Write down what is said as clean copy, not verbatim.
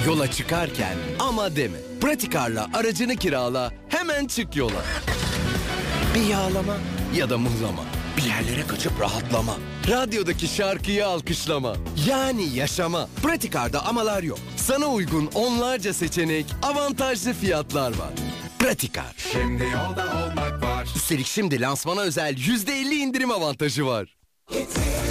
Yola çıkarken ama deme. Pratikar'la aracını kirala, hemen çık yola. Bir yağlama ya da mıhlama. Bir yerlere kaçıp rahatlama. Radyodaki şarkıyı alkışlama. Yani yaşama. Pratikar'da amalar yok. Sana uygun onlarca seçenek, avantajlı fiyatlar var. Pratikar. Şimdi yolda olmak var. Üstelik şimdi lansmana özel %50 indirim avantajı var.